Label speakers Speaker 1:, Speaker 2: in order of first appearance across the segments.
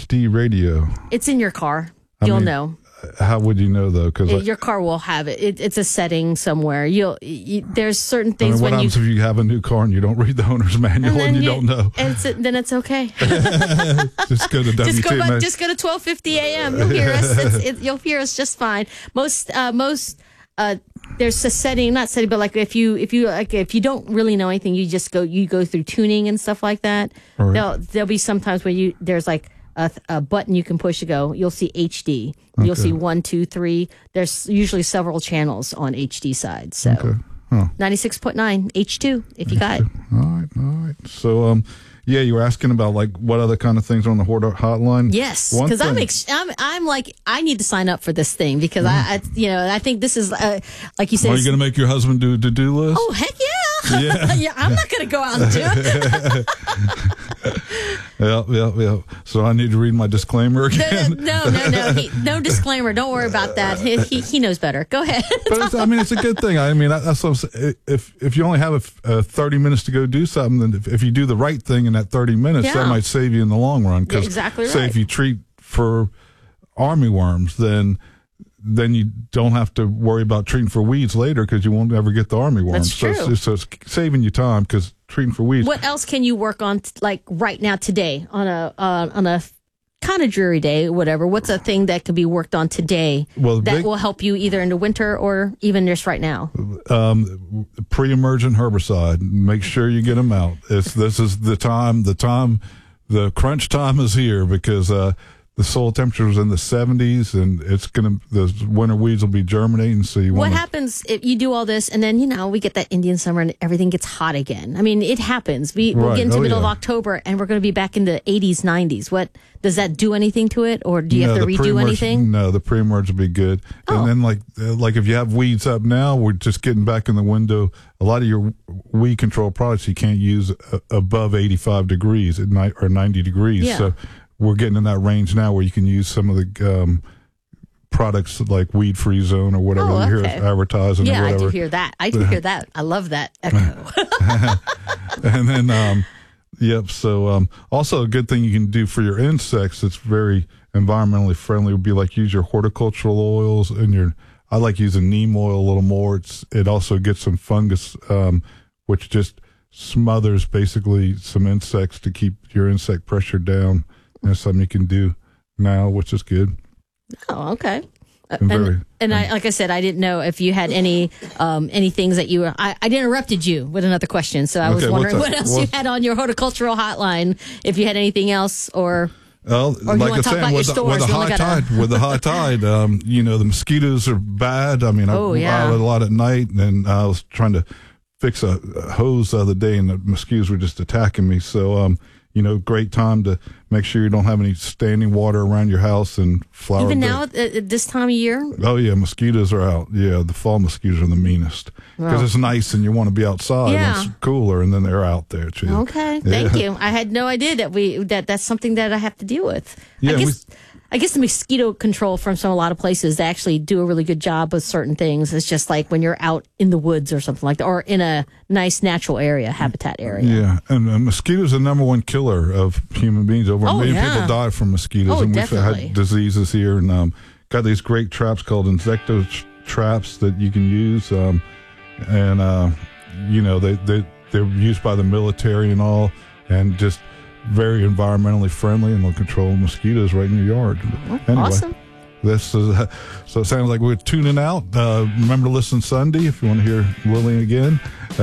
Speaker 1: HD radio?
Speaker 2: It's in your car. You'll know.
Speaker 1: How would you know, though? Because
Speaker 2: your car will have it. It's a setting somewhere. There's certain things
Speaker 1: what happens if you have a new car and you don't read the owner's manual and you don't know?
Speaker 2: Then it's okay.
Speaker 1: Just go to WTMA.
Speaker 2: Just go to 1250 AM. You'll hear us. You'll hear us just fine. Most there's a setting, not setting, but like if you don't really know anything, you go through tuning and stuff like that. Right. There'll be sometimes where there's like a button you can push to go. You'll see HD. Okay. You'll see 1, 2, 3. There's usually several channels on HD side. So 96.9 H2 if you got it.
Speaker 1: All right. So yeah, you were asking about like what other kind of things are on the Hoard hotline.
Speaker 2: Yes, because I'm like I need to sign up for this thing because I think this is like you said.
Speaker 1: Are you going to make your husband do a to-do list?
Speaker 2: Oh heck yeah! Yeah, I'm not going to go out and do it.
Speaker 1: Yeah. So I need to read my disclaimer again.
Speaker 2: No. No disclaimer. Don't worry about that. He knows better. Go ahead.
Speaker 1: But it's a good thing. I mean, that's what I'm saying. If you only have 30 minutes to go do something, then if you do the right thing in that 30 minutes, that might save you in the long run.
Speaker 2: Because exactly right.
Speaker 1: Say if you treat for army worms, then you don't have to worry about treating for weeds later because you won't ever get the army worms.
Speaker 2: That's true.
Speaker 1: So it's saving you time because treating for weeds.
Speaker 2: What else can you work on like right now today on a kind of dreary day or whatever? What's a thing that can be worked on today that will help you either in the winter or even just right now?
Speaker 1: Pre-emergent herbicide. Make sure you get them out. This is the time. The crunch time is here because the soil temperature is in the 70s, and the winter weeds will be germinating. So
Speaker 2: what happens if you do all this, and then we get that Indian summer and everything gets hot again? I mean, it happens. We'll get into the middle of October, and we're going to be back in the 80s, 90s. What does that do anything to it, or do you have to redo anything?
Speaker 1: No, the pre-emerge will be good. And then like if you have weeds up now, we're just getting back in the window. A lot of your weed control products you can't use above 85 degrees at night or 90 degrees.
Speaker 2: Yeah.
Speaker 1: So we're getting in that range now where you can use some of the products like Weed Free Zone or whatever you hear advertising.
Speaker 2: Yeah,
Speaker 1: or whatever.
Speaker 2: I do hear that. I do hear that. I love that echo.
Speaker 1: And then, So also a good thing you can do for your insects that's very environmentally friendly would be like use your horticultural oils and I like using neem oil a little more. It also gets some fungus, which just smothers basically some insects to keep your insect pressure down. That's something you can do now, which is good.
Speaker 2: Oh, okay. And like I said, I didn't know if you had any things that you were. I interrupted you with another question, so I was wondering what else you had on your horticultural hotline. If you had anything else, or
Speaker 1: like I said, with the high tide, the mosquitoes are bad. I mean, I out a lot at night, and I was trying to fix a hose the other day, and the mosquitoes were just attacking me. So, great time to make sure you don't have any standing water around your house and flower.
Speaker 2: Even now, at this time of year?
Speaker 1: Oh, yeah, mosquitoes are out. Yeah, the fall mosquitoes are the meanest because it's nice and you want to be outside and it's cooler, and then they're out there, too.
Speaker 2: Okay, thank you. I had no idea that's something that I have to deal with. Yeah, I guess the mosquito control from a lot of places, they actually do a really good job with certain things. It's just like when you're out in the woods or something like that, or in a nice natural habitat area.
Speaker 1: Yeah, and mosquitoes are the number one killer of human beings. Over a million people die from mosquitoes. And
Speaker 2: definitely.
Speaker 1: We've had diseases here, and got these great traps called insecto traps that you can use. They're used by the military and all, and just very environmentally friendly, and they'll control mosquitoes right in your yard. Anyway,
Speaker 2: awesome.
Speaker 1: This is so it sounds like we're tuning out. Remember to listen Sunday if you want to hear Lily again,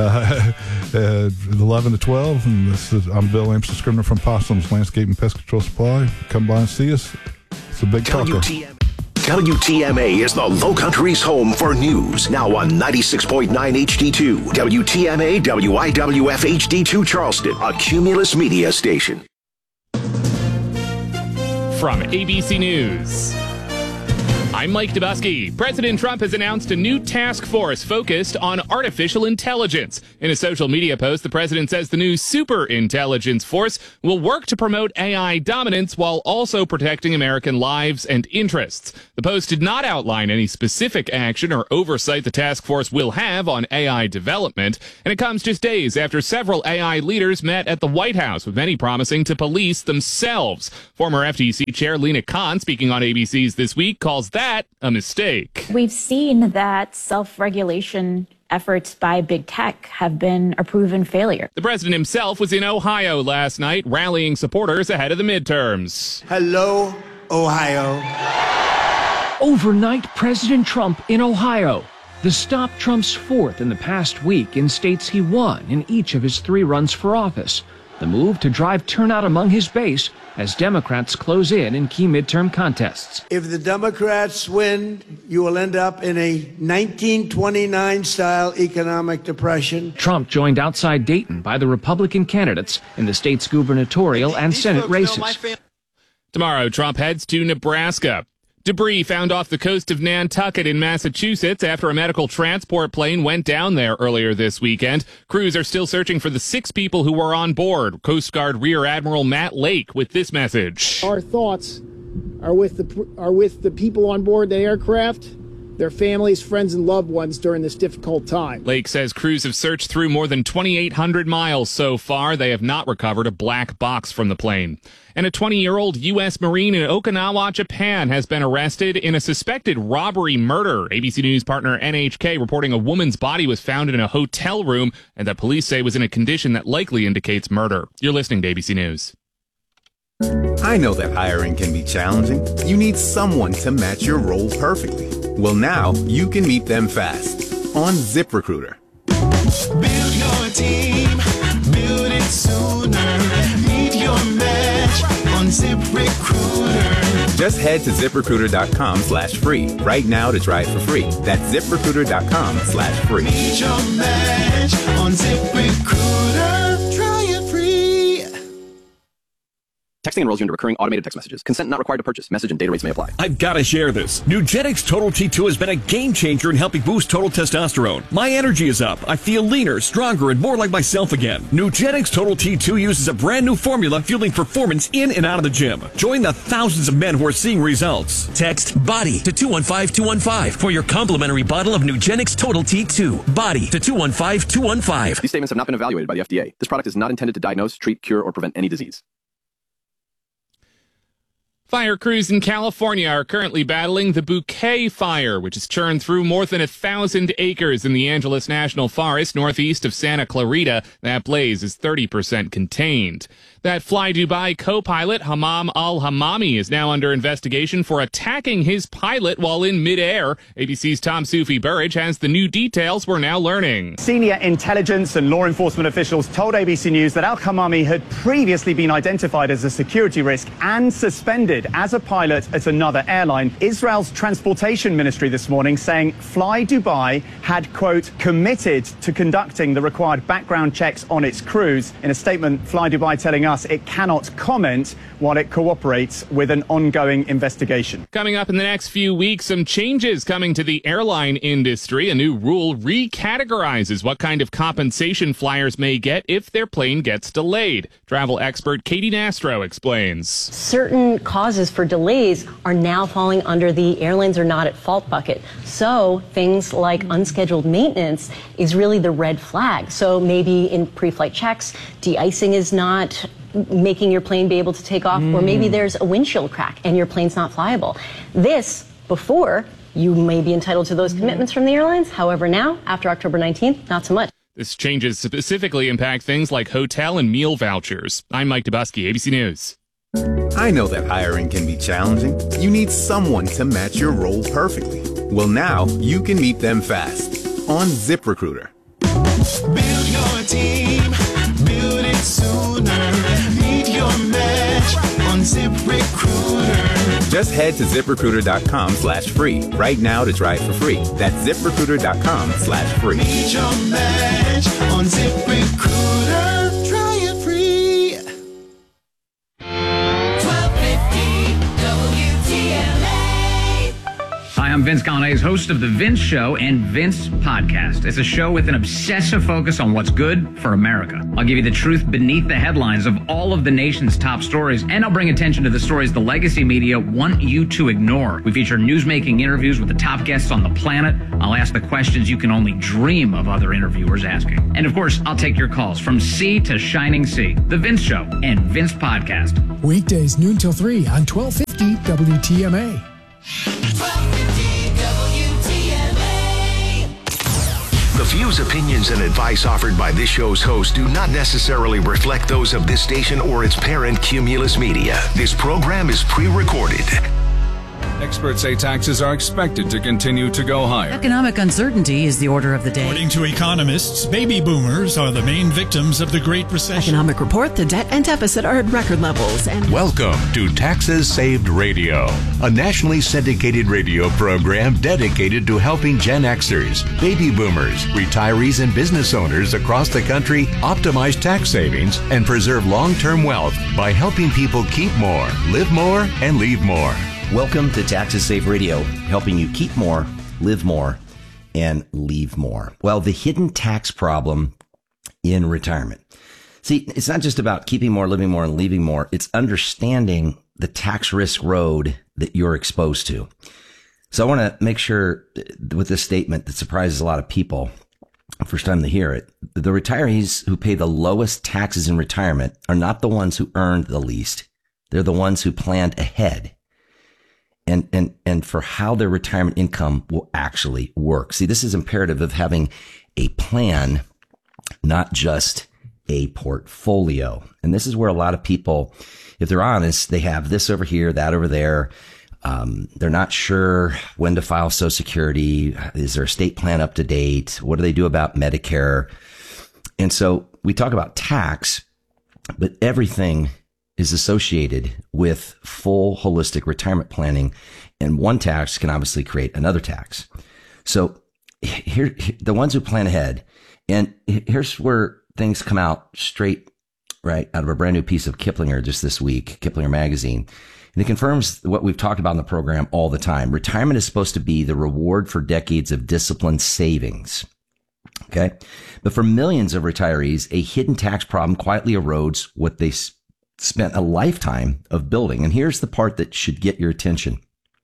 Speaker 1: 11 to 12. And I'm Bill Ampson Scribner from Possum's Landscape and Pest Control Supply. Come by and see us. It's a big talker.
Speaker 3: WTMA is the Low Country's home for news. Now on 96.9 HD2. WTMA WIWF HD2 Charleston, a Cumulus media station.
Speaker 4: From ABC News, I'm Mike Dubusky. President Trump has announced a new task force focused on artificial intelligence. In a social media post, the president says the new super intelligence force will work to promote AI dominance while also protecting American lives and interests. The post did not outline any specific action or oversight the task force will have on AI development, and it comes just days after several AI leaders met at the White House, with many promising to police themselves. Former FTC Chair Lena Khan, speaking on ABC's This Week, calls that a mistake.
Speaker 5: We've seen that self-regulation efforts by big tech have been a proven failure.
Speaker 4: The president himself was in Ohio last night, rallying supporters ahead of the midterms.
Speaker 6: Hello, Ohio.
Speaker 7: Overnight, President Trump in Ohio. The stop Trump's fourth in the past week in states he won in each of his 3 runs for office. The move to drive turnout among his base as Democrats close in key midterm contests.
Speaker 6: If the Democrats win, you will end up in a 1929-style economic depression.
Speaker 7: Trump joined outside Dayton by the Republican candidates in the state's gubernatorial and Senate races.
Speaker 4: Tomorrow, Trump heads to Nebraska. Debris found off the coast of Nantucket in Massachusetts after a medical transport plane went down there earlier this weekend. Crews are still searching for the 6 people who were on board. Coast Guard Rear Admiral Matt Lake with this message.
Speaker 8: Our thoughts are with the people on board the aircraft, their families, friends, and loved ones during this difficult time.
Speaker 4: Lake says crews have searched through more than 2,800 miles so far. They have not recovered a black box from the plane. And a 20-year-old U.S. Marine in Okinawa, Japan, has been arrested in a suspected robbery murder. ABC News partner NHK reporting a woman's body was found in a hotel room and that police say was in a condition that likely indicates murder. You're listening to ABC News.
Speaker 9: I know that hiring can be challenging. You need someone to match your role perfectly. Well, now you can meet them fast on ZipRecruiter.
Speaker 10: Build your team, build it sooner. Meet your match on ZipRecruiter.
Speaker 9: Just head to ZipRecruiter.com/free right now to try it for free. That's ZipRecruiter.com/free.
Speaker 10: Meet your match on ZipRecruiter. Try it free.
Speaker 11: Texting enrolls you into recurring automated text messages. Consent not required to purchase. Message and data rates may apply.
Speaker 12: I've got to share this. Nugenix Total T2 has been a game changer in helping boost total testosterone. My energy is up. I feel leaner, stronger, and more like myself again. Nugenix Total T2 uses a brand new formula fueling performance in and out of the gym. Join the thousands of men who are seeing results.
Speaker 13: Text BODY to 215215 for your complimentary bottle of Nugenix Total T2. BODY to 215215.
Speaker 11: These statements have not been evaluated by the FDA. This product is not intended to diagnose, treat, cure, or prevent any disease.
Speaker 4: Fire crews in California are currently battling the Bouquet Fire, which has churned through more than 1,000 acres in the Angeles National Forest northeast of Santa Clarita. That blaze is 30% contained. That Fly Dubai co-pilot Hamam al-Hamami is now under investigation for attacking his pilot while in midair. ABC's Tom Sufi Burridge has the new details we're now learning.
Speaker 14: Senior intelligence and law enforcement officials told ABC News that al-Hamami had previously been identified as a security risk and suspended as a pilot at another airline. Israel's transportation ministry this morning saying Fly Dubai had, quote, committed to conducting the required background checks on its crews. In a statement, Fly Dubai telling us it cannot comment while it cooperates with an ongoing investigation.
Speaker 4: Coming up in the next few weeks, some changes coming to the airline industry. A new rule recategorizes what kind of compensation flyers may get if their plane gets delayed. Travel expert Katie Nastro explains.
Speaker 15: Certain causes for delays are now falling under the airlines are not at fault bucket. So things like unscheduled maintenance is really the red flag. So maybe in pre-flight checks, de-icing is not making your plane be able to take off, or maybe there's a windshield crack and your plane's not flyable. This, before, you may be entitled to those commitments from the airlines. However, now, after October 19th, not so much.
Speaker 4: This changes specifically impact things like hotel and meal vouchers. I'm Mike Dubusky, ABC News.
Speaker 9: I know that hiring can be challenging. You need someone to match your role perfectly. Well, now you can meet them fast on ZipRecruiter.
Speaker 10: Build your team, build it sooner. Meet your match on ZipRecruiter.
Speaker 9: Just head to ZipRecruiter.com/free right now to try it for free. That's ZipRecruiter.com/free.
Speaker 10: Meet your match on ZipRecruiter. Try it free. 1250 WTMA.
Speaker 16: I'm Vince Coglianese, host of The Vince Show and Vince Podcast. It's a show with an obsessive focus on what's good for America. I'll give you the truth beneath the headlines of all of the nation's top stories, and I'll bring attention to the stories the legacy media want you to ignore. We feature newsmaking interviews with the top guests on the planet. I'll ask the questions you can only dream of other interviewers asking. And of course, I'll take your calls from sea to shining sea. The Vince Show and Vince Podcast.
Speaker 17: Weekdays noon till 3 on 1250 WTMA.
Speaker 3: The views, opinions, and advice offered by this show's host do not necessarily reflect those of this station or its parent, Cumulus Media. This program is pre-recorded.
Speaker 18: Experts say taxes are expected to continue to go higher.
Speaker 19: Economic uncertainty is the order of the day.
Speaker 20: According to economists, baby boomers are the main victims of the Great Recession.
Speaker 21: Economic report, the debt and deficit are at record levels. And
Speaker 22: welcome to Taxes Saved Radio, a nationally syndicated radio program dedicated to helping Gen Xers, baby boomers, retirees, and business owners across the country optimize tax savings and preserve long-term wealth by helping people keep more, live more, and leave more.
Speaker 23: Welcome to Taxes Save Radio, helping you keep more, live more, and leave more. Well, the hidden tax problem in retirement. See, it's not just about keeping more, living more, and leaving more. It's understanding the tax risk road that you're exposed to. So I want to make sure with this statement that surprises a lot of people, first time to hear it, the retirees who pay the lowest taxes in retirement are not the ones who earned the least. They're the ones who planned ahead. And for how their retirement income will actually work. See, this is imperative of having a plan, not just a portfolio. And this is where a lot of people, if they're honest, they have this over here, that over there. They're not sure when to file Social Security. Is their estate plan up to date? What do they do about Medicare? And so we talk about tax, but everything is associated with full holistic retirement planning, and one tax can obviously create another tax. So here, the ones who plan ahead, and here's where things come out straight right out of a brand new piece of Kiplinger just this week, Kiplinger magazine. And it confirms what we've talked about in the program all the time. Retirement is supposed to be the reward for decades of disciplined savings. Okay. But for millions of retirees, a hidden tax problem quietly erodes what they spent a lifetime of building. And here's the part that should get your attention.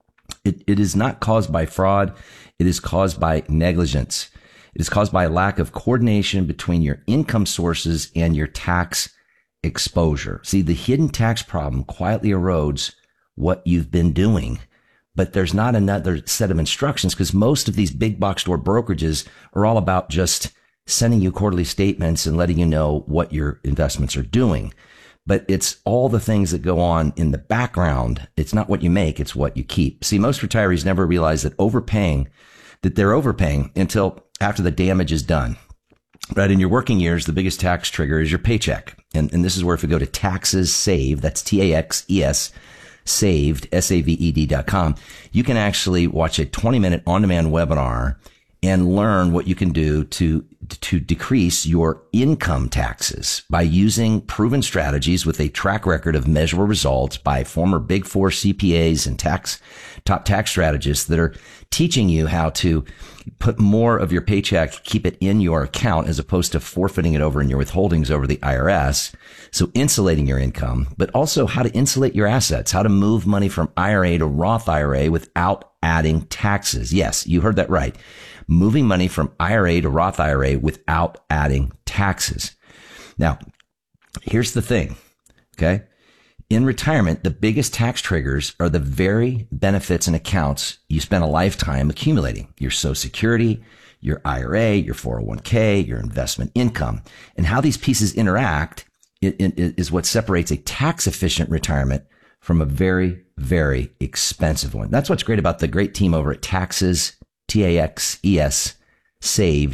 Speaker 23: It is not caused by fraud. It is caused by negligence. It is caused by a lack of coordination between your income sources and your tax exposure. See, the hidden tax problem quietly erodes what you've been doing, but there's not another set of instructions because most of these big box store brokerages are all about just sending you quarterly statements and letting you know what your investments are doing. But it's all the things that go on in the background. It's not what you make, it's what you keep. See, most retirees never realize that they're overpaying until after the damage is done. Right? In your working years, the biggest tax trigger is your paycheck. And this is where if you go to Taxes Saved, that's TAXES, saved, SAVED.com, you can actually watch a 20-minute on-demand webinar and learn what you can do to decrease your income taxes by using proven strategies with a track record of measurable results by former Big Four CPAs and top tax strategists that are teaching you how to put more of your paycheck, keep it in your account as opposed to forfeiting it over in your withholdings over the IRS. So insulating your income, but also how to insulate your assets, how to move money from IRA to Roth IRA without adding taxes. Yes, you heard that right. Moving money from IRA to Roth IRA without adding taxes. Now, here's the thing, okay? In retirement, the biggest tax triggers are the very benefits and accounts you spent a lifetime accumulating. Your Social Security, your IRA, your 401k, your investment income. And how these pieces interact is what separates a tax-efficient retirement from a very, very expensive one. That's what's great about the great team over at Taxes, TAXES, saved,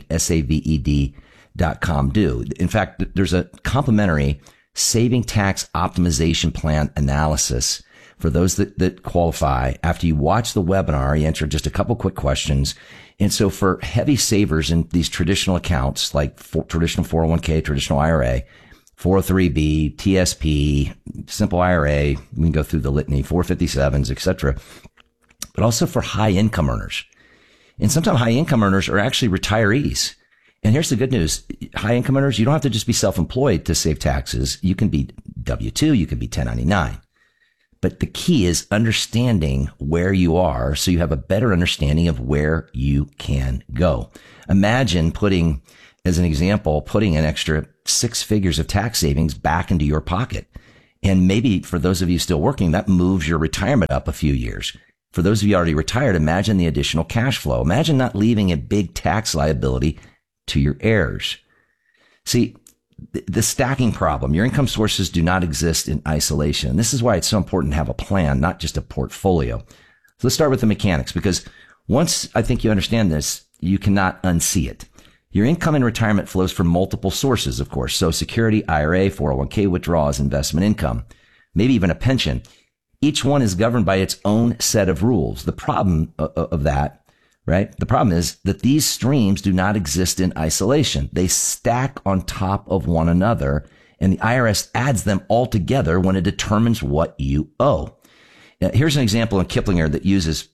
Speaker 23: SAVED.com do. In fact, there's a complimentary saving tax optimization plan analysis for those that qualify. After you watch the webinar, you answer just a couple quick questions. And so for heavy savers in these traditional accounts, like traditional 401k, traditional IRA, 403b, TSP, simple IRA, we can go through the litany, 457s, etc. but also for high income earners. And sometimes high income earners are actually retirees. And here's the good news. High income earners, you don't have to just be self-employed to save taxes. You can be W-2, you can be 1099. But the key is understanding where you are so you have a better understanding of where you can go. Imagine putting, as an example, putting an extra 6 figures of tax savings back into your pocket. And maybe for those of you still working, that moves your retirement up a few years. For those of you already retired, imagine the additional cash flow. Imagine not leaving a big tax liability to your heirs. See, the stacking problem, your income sources do not exist in isolation. This is why it's so important to have a plan, not just a portfolio. So let's start with the mechanics, because once I think you understand this, you cannot unsee it. Your income in retirement flows from multiple sources, of course. Social Security, IRA, 401k withdrawals, investment income, maybe even a pension. Each one is governed by its own set of rules. The problem of that, right? The problem is that these streams do not exist in isolation. They stack on top of one another, and the IRS adds them all together when it determines what you owe. Now, here's an example in Kiplinger that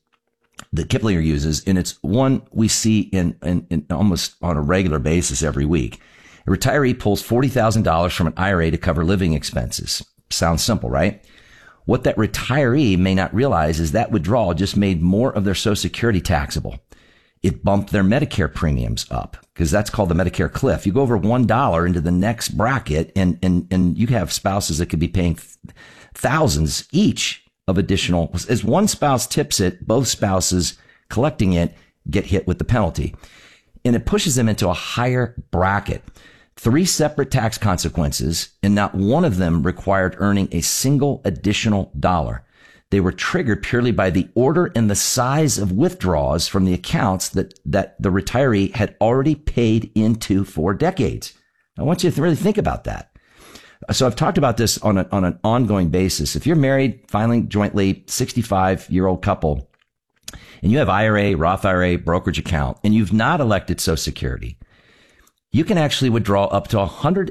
Speaker 23: Kiplinger uses, and it's one we see in almost on a regular basis every week. A retiree pulls $40,000 from an IRA to cover living expenses. Sounds simple, right? What that retiree may not realize is that withdrawal just made more of their Social Security taxable. It bumped their Medicare premiums up, because that's called the Medicare cliff. You go over $1 into the next bracket, and you have spouses that could be paying thousands each of additional. As one spouse tips it, both spouses collecting it get hit with the penalty. And it pushes them into a higher bracket. 3 separate tax consequences, and not one of them required earning a single additional dollar. They were triggered purely by the order and the size of withdrawals from the accounts that the retiree had already paid into for decades. I want you to really think about that. So I've talked about this on an ongoing basis. If you're married, filing jointly, 65-year-old couple, and you have IRA, Roth IRA, brokerage account, and you've not elected Social Security, you can actually withdraw up to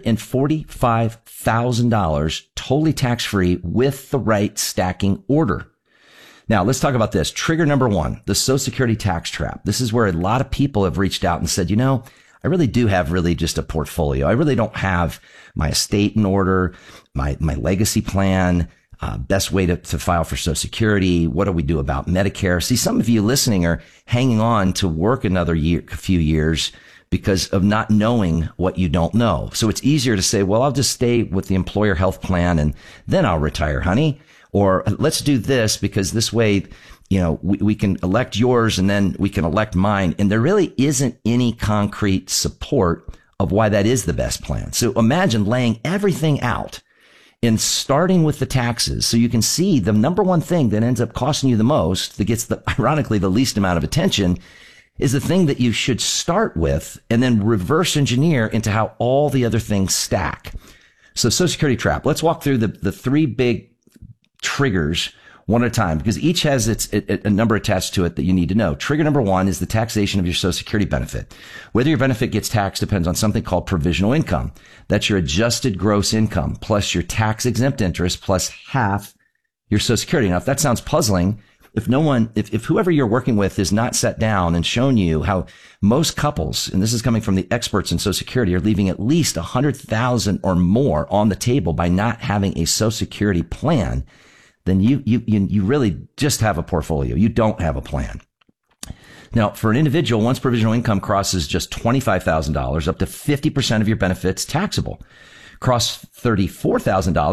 Speaker 23: $145,000 totally tax-free with the right stacking order. Now, let's talk about this. Trigger number 1, the Social Security tax trap. This is where a lot of people have reached out and said, you know, I really do have really just a portfolio. I really don't have my estate in order, my legacy plan, best way to file for Social Security. What do we do about Medicare? See, some of you listening are hanging on to work another few years because of not knowing what you don't know. So it's easier to say, well, I'll just stay with the employer health plan and then I'll retire, honey. Or let's do this because this way, you know, we can elect yours and then we can elect mine. And there really isn't any concrete support of why that is the best plan. So imagine laying everything out and starting with the taxes. So you can see the number one thing that ends up costing you the most, that gets ironically the least amount of attention, is the thing that you should start with and then reverse engineer into how all the other things stack. So Social Security trap. Let's walk through the 3 big triggers one at a time, because each has a number attached to it that you need to know. Trigger number 1 is the taxation of your Social Security benefit. Whether your benefit gets taxed depends on something called provisional income. That's your adjusted gross income plus your tax exempt interest plus half your Social Security. Now, if that sounds puzzling, if whoever you're working with is not sat down and shown you how most couples, and this is coming from the experts in Social Security, are leaving at least $100,000 or more on the table by not having a Social Security plan, then you really just have a portfolio. You don't have a plan. Now, for an individual, once provisional income crosses just $25,000, up to 50% of your benefits taxable. Cross $34,000 and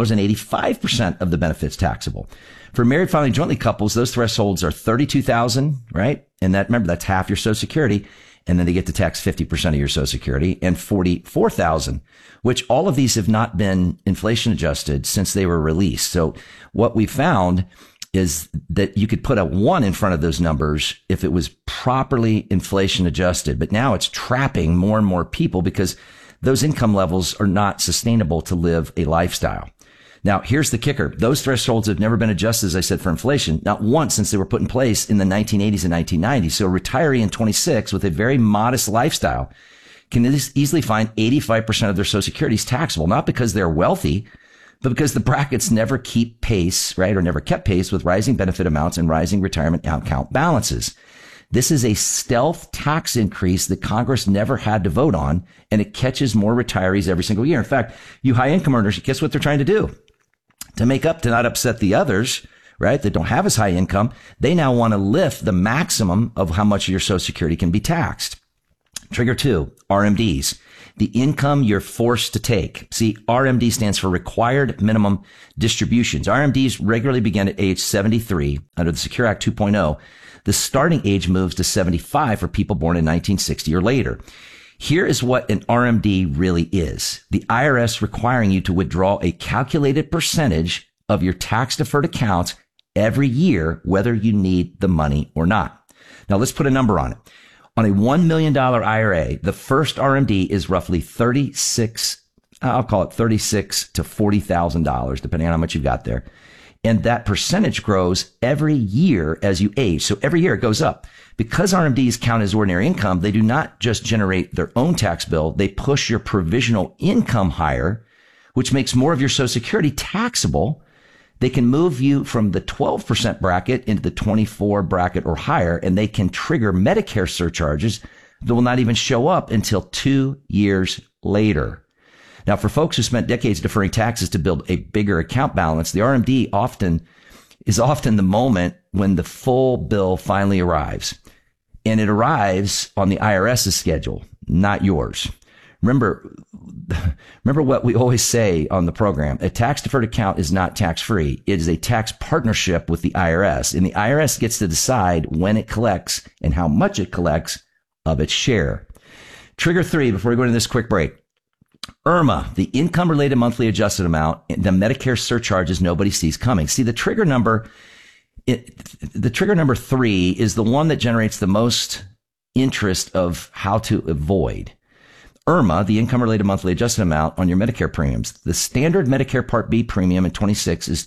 Speaker 23: 85% of the benefits taxable. For married filing jointly couples, those thresholds are $32,000, right? And remember, that's half your Social Security. And then they get to tax 50% of your Social Security, and $44,000, which all of these have not been inflation adjusted since they were released. So what we found is that you could put a 1 in front of those numbers if it was properly inflation adjusted. But now it's trapping more and more people because those income levels are not sustainable to live a lifestyle. Now, here's the kicker. Those thresholds have never been adjusted, as I said, for inflation, not once since they were put in place in the 1980s and 1990s. So a retiree in 26 with a very modest lifestyle can easily find 85% of their Social Security is taxable, not because they're wealthy, but because the brackets never keep pace, right, or never kept pace with rising benefit amounts and rising retirement account balances. This is a stealth tax increase that Congress never had to vote on, and it catches more retirees every single year. In fact, you high income earners, guess what they're trying to do? To make up, to not upset the others, right, that don't have as high income, they now want to lift the maximum of how much your Social Security can be taxed. Trigger 2, RMDs. The income you're forced to take. See, RMD stands for Required Minimum Distributions. RMDs regularly begin at age 73 under the Secure Act 2.0. The starting age moves to 75 for people born in 1960 or later. Here is what an RMD really is. The IRS requiring you to withdraw a calculated percentage of your tax-deferred accounts every year, whether you need the money or not. Now, let's put a number on it. On a $1 million IRA, the first RMD is roughly $36 to $40,000, depending on how much you've got there. And that percentage grows every year as you age. So every year it goes up. Because RMDs count as ordinary income, they do not just generate their own tax bill. They push your provisional income higher, which makes more of your Social Security taxable. They can move you from the 12% bracket into the 24 bracket or higher, and they can trigger Medicare surcharges that will not even show up until 2 years later. Now, for folks who spent decades deferring taxes to build a bigger account balance, the RMD is often the moment when the full bill finally arrives. And it arrives on the IRS's schedule, not yours. Remember what we always say on the program. A tax-deferred account is not tax-free. It is a tax partnership with the IRS. And the IRS gets to decide when it collects and how much it collects of its share. Trigger 3, before we go into this quick break. IRMA, the income-related monthly adjusted amount, the Medicare surcharges nobody sees coming. See, the trigger number 3 is the one that generates the most interest of how to avoid. IRMA, the income-related monthly adjusted amount on your Medicare premiums. The standard Medicare Part B premium in 26 is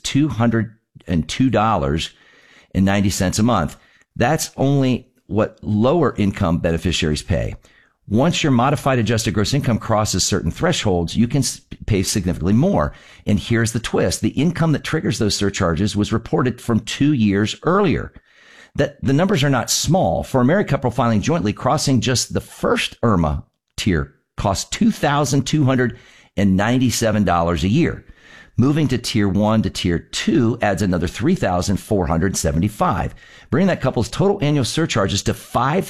Speaker 23: $202.90 a month. That's only what lower income beneficiaries pay. Once your modified adjusted gross income crosses certain thresholds, you can pay significantly more. And here's the twist. The income that triggers those surcharges was reported from 2 years earlier. That the numbers are not small. For a married couple filing jointly, crossing just the first IRMA tier costs $2,297 a year. Moving to tier 1 to tier 2 adds another $3,475, bringing that couple's total annual surcharges to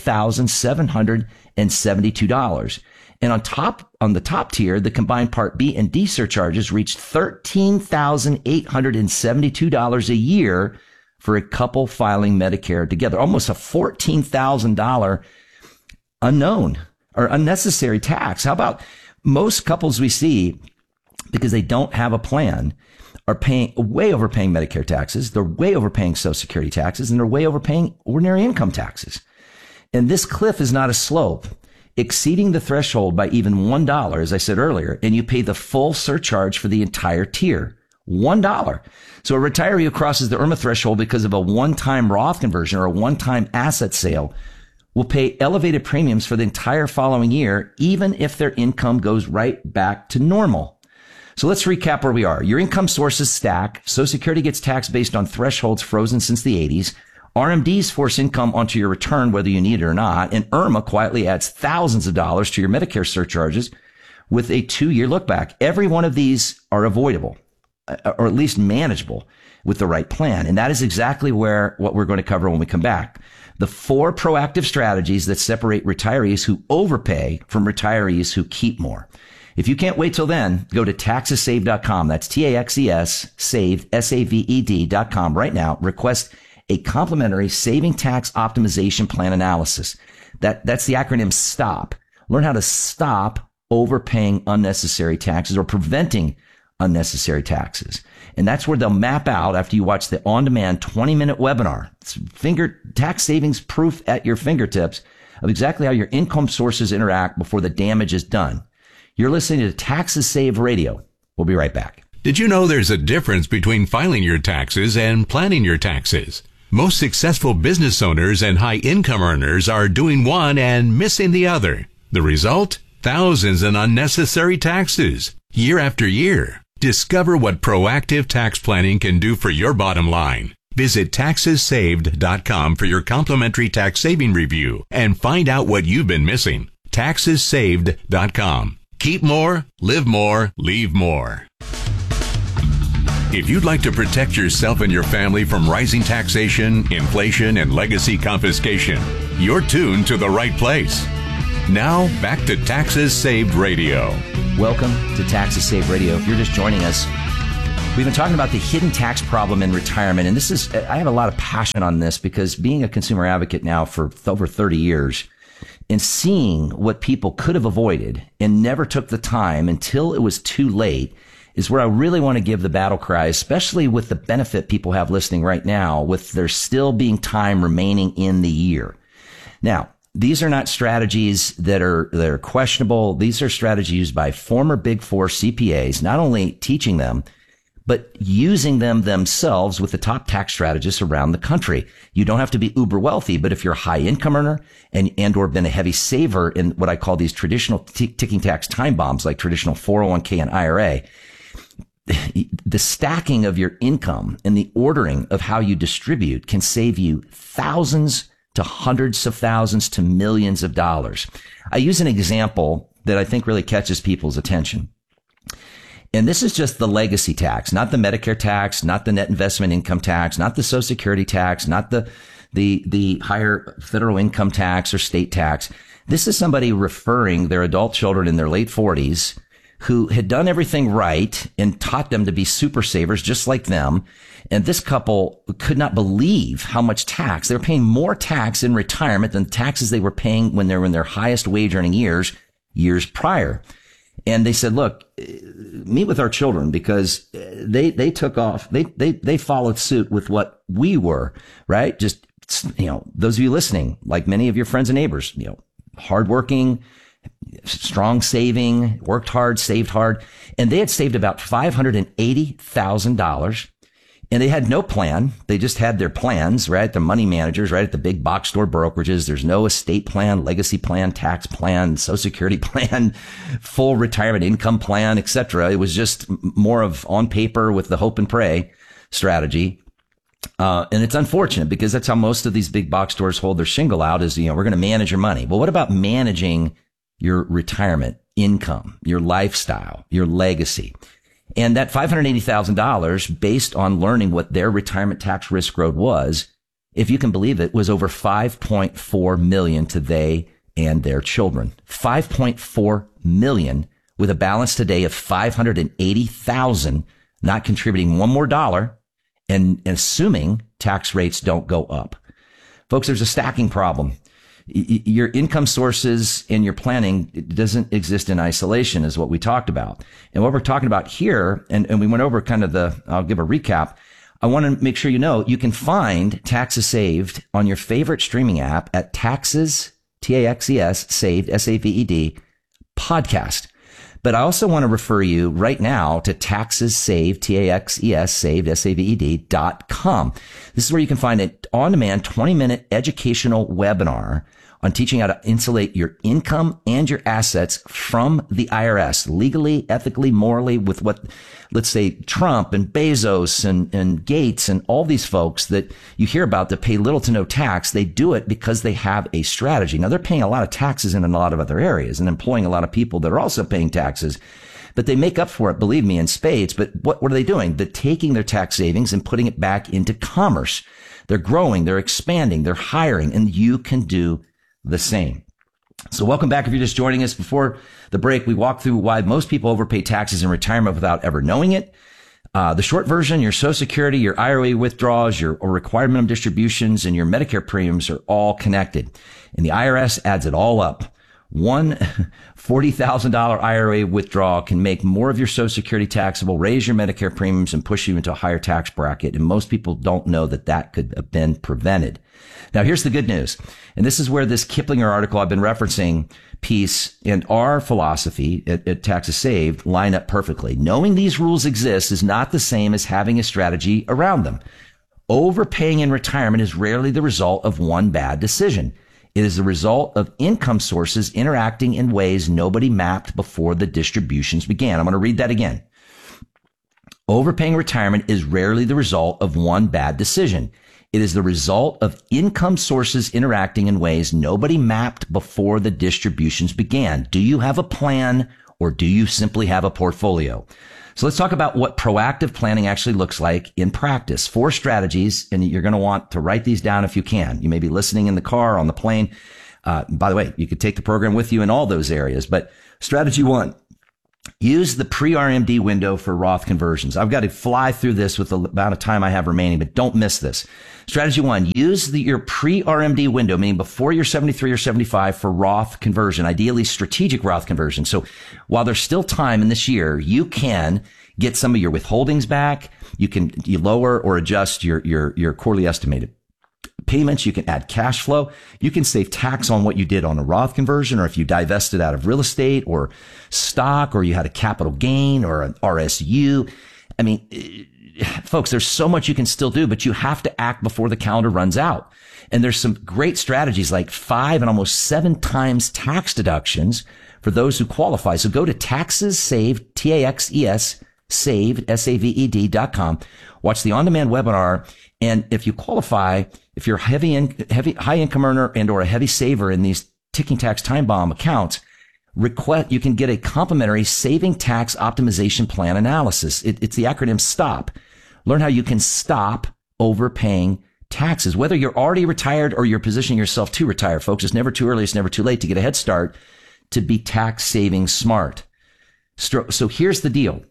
Speaker 23: $5,772. And on the top tier, the combined Part B and D surcharges reached $13,872 a year for a couple filing Medicare together. Almost a $14,000 unknown or unnecessary tax. How about most couples we see, because they don't have a plan, are way overpaying Medicare taxes. They're way overpaying Social Security taxes, and they're way overpaying ordinary income taxes. And this cliff is not a slope. Exceeding the threshold by even $1, as I said earlier, and you pay the full surcharge for the entire tier. $1. So a retiree who crosses the IRMA threshold because of a one-time Roth conversion or a one-time asset sale will pay elevated premiums for the entire following year, even if their income goes right back to normal. So let's recap where we are. Your income sources stack. Social Security gets taxed based on thresholds frozen since the 80s. RMDs force income onto your return whether you need it or not. And IRMA quietly adds thousands of dollars to your Medicare surcharges with a 2-year look back. Every one of these are avoidable, or at least manageable with the right plan. And that is exactly what we're going to cover when we come back. The 4 proactive strategies that separate retirees who overpay from retirees who keep more. If you can't wait till then, go to taxessaved.com. That's TAXES saved, SAVED.com right now. Request a complimentary saving tax optimization plan analysis. That's the acronym STOP. Learn how to stop overpaying unnecessary taxes or preventing unnecessary taxes. And that's where they'll map out after you watch the on-demand 20-minute webinar. It's tax savings proof at your fingertips of exactly how your income sources interact before the damage is done. You're listening to Taxes Saved Radio. We'll be right back.
Speaker 22: Did you know there's a difference between filing your taxes and planning your taxes? Most successful business owners and high-income earners are doing one and missing the other. The result? Thousands in unnecessary taxes, year after year. Discover what proactive tax planning can do for your bottom line. Visit TaxesSaved.com for your complimentary tax saving review and find out what you've been missing. TaxesSaved.com. Keep more, live more, leave more. If you'd like to protect yourself and your family from rising taxation, inflation, and legacy confiscation, you're tuned to the right place. Now, back to Taxes Saved Radio.
Speaker 23: Welcome to Taxes Saved Radio. If you're just joining us, we've been talking about the hidden tax problem in retirement. And I have a lot of passion on this because being a consumer advocate now for over 30 years and seeing what people could have avoided and never took the time until it was too late is where I really want to give the battle cry, especially with the benefit people have listening right now, with there still being time remaining in the year. Now, these are not strategies that are questionable. These are strategies used by former Big Four CPAs, not only teaching them, but using them themselves with the top tax strategists around the country. You don't have to be uber wealthy, but if you're a high income earner and or been a heavy saver in what I call these traditional ticking tax time bombs, like traditional 401k and IRA, the stacking of your income and the ordering of how you distribute can save you thousands to hundreds of thousands to millions of dollars. I use an example that I think really catches people's attention. And this is just the legacy tax, not the Medicare tax, not the net investment income tax, not the Social Security tax, not the higher federal income tax or state tax. This is somebody referring their adult children in their late 40s who had done everything right and taught them to be super savers just like them. And this couple could not believe how much tax. They were paying more tax in retirement than taxes they were paying when they were in their highest wage earning years prior. And they said, look, meet with our children because they took off. They followed suit with what we were, right? Just, those of you listening, like many of your friends and neighbors, hardworking, strong saving, worked hard, saved hard. And they had saved about $580,000 and they had no plan. They just had their plans, right? The money managers, right? At the big box store brokerages. There's no estate plan, legacy plan, tax plan, Social Security plan, full retirement income plan, etc. It was just more of on paper with the hope and pray strategy. And it's unfortunate because that's how most of these big box stores hold their shingle out is, we're going to manage your money. Well, what about managing your retirement income, your lifestyle, your legacy? And that $580,000 based on learning what their retirement tax risk road was, if you can believe it, was over $5.4 million to they and their children. $5.4 million with a balance today of $580,000, not contributing one more dollar and assuming tax rates don't go up. Folks, there's a stacking problem. Your income sources and your planning doesn't exist in isolation is what we talked about. And what we're talking about here, and we went over kind of I'll give a recap. I want to make sure you can find Taxes Saved on your favorite streaming app at Taxes, TAXES, Saved, SAVED, podcast. But I also want to refer you right now to Taxes Saved, TAXES, Saved, SAVED.com. This is where you can find an on-demand 20-minute educational webinar on teaching how to insulate your income and your assets from the IRS legally, ethically, morally with what, let's say, Trump and Bezos and Gates and all these folks that you hear about that pay little to no tax. They do it because they have a strategy. Now, they're paying a lot of taxes in a lot of other areas and employing a lot of people that are also paying taxes. But they make up for it, believe me, in spades. But what are they doing? They're taking their tax savings and putting it back into commerce. They're growing, they're expanding, they're hiring, and you can do the same. So welcome back. If you're just joining us, before the break, we walked through why most people overpay taxes in retirement without ever knowing it. The short version, your Social Security, your IRA withdrawals, your required minimum distributions, and your Medicare premiums are all connected. And the IRS adds it all up. One $40,000 IRA withdrawal can make more of your Social Security taxable, raise your Medicare premiums, and push you into a higher tax bracket. And most people don't know that could have been prevented. Now, here's the good news. And this is where this Kiplinger article I've been referencing piece and our philosophy at Taxes Saved line up perfectly. Knowing these rules exist is not the same as having a strategy around them. Overpaying in retirement is rarely the result of one bad decision. It is the result of income sources interacting in ways nobody mapped before the distributions began. I'm going to read that again. Overpaying retirement is rarely the result of one bad decision. It is the result of income sources interacting in ways nobody mapped before the distributions began. Do you have a plan, or do you simply have a portfolio? So let's talk about what proactive planning actually looks like in practice. 4 strategies, and you're going to want to write these down if you can. You may be listening in the car, on the plane. By the way, you could take the program with you in all those areas. But strategy 1, use the pre-RMD window for Roth conversions. I've got to fly through this with the amount of time I have remaining, but don't miss this. Strategy 1, use your pre-RMD window, meaning before you're 73 or 75, for Roth conversion, ideally strategic Roth conversion. So while there's still time in this year, you can get some of your withholdings back. You lower or adjust your quarterly estimated payments. You can add cash flow. You can save tax on what you did on a Roth conversion, or if you divested out of real estate or stock, or you had a capital gain or an RSU. I mean, folks, there's so much you can still do, but you have to act before the calendar runs out. And there's some great strategies like 5 and almost 7 times tax deductions for those who qualify. So go to Taxes Saved, TAXES, saved, SAVED.com. Watch the on-demand webinar. And if you qualify, if you're a high income earner and or a heavy saver in these ticking tax time bomb accounts, you can get a complimentary saving tax optimization plan analysis. It's the acronym STOP. Learn how you can stop overpaying taxes. Whether you're already retired or you're positioning yourself to retire, folks, it's never too early, it's never too late to get a head start to be tax saving smart. So here's the deal.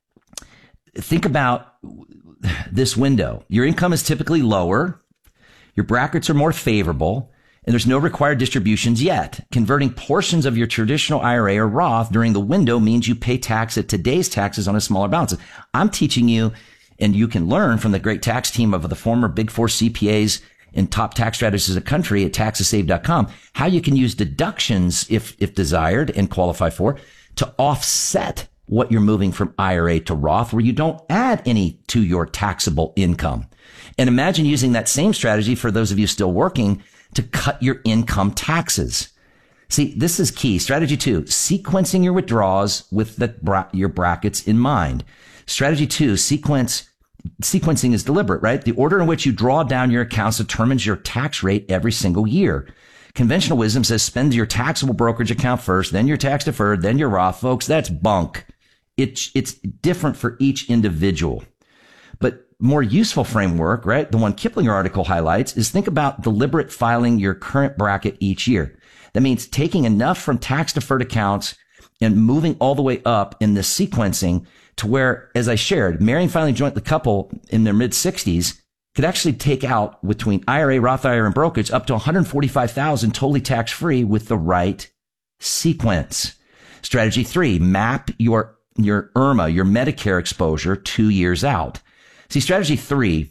Speaker 23: Think about this window. Your income is typically lower. Your brackets are more favorable. And there's no required distributions yet. Converting portions of your traditional IRA or Roth during the window means you pay tax at today's taxes on a smaller balance. I'm teaching you, and you can learn from the great tax team of the former Big Four CPAs and top tax strategists in the country at TaxesSaved.com, how you can use deductions, if desired and qualify for, to offset what you're moving from IRA to Roth, where you don't add any to your taxable income. And imagine using that same strategy for those of you still working to cut your income taxes. See, this is key. Strategy 2, sequencing your withdrawals with your brackets in mind. Strategy 2, sequencing is deliberate, right? The order in which you draw down your accounts determines your tax rate every single year. Conventional wisdom says spend your taxable brokerage account first, then your tax deferred, then your Roth. Folks, that's bunk. It's different for each individual. But more useful framework, right? The one Kiplinger article highlights is think about deliberate filing your current bracket each year. That means taking enough from tax deferred accounts and moving all the way up in this sequencing to where, as I shared, marrying, filing joint, the couple in their mid 60s could actually take out between IRA, Roth IRA, and brokerage up to $145,000 totally tax free with the right sequence. Strategy 3, map your IRMA, your Medicare exposure 2 years out. See, strategy 3,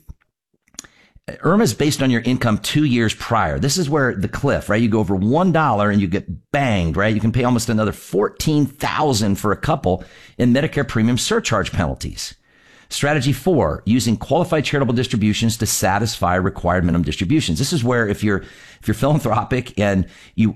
Speaker 23: IRMA is based on your income 2 years prior. This is where the cliff, right? You go over $1 and you get banged, right? You can pay almost another $14,000 for a couple in Medicare premium surcharge penalties. Strategy 4, using qualified charitable distributions to satisfy required minimum distributions. This is where if you're philanthropic and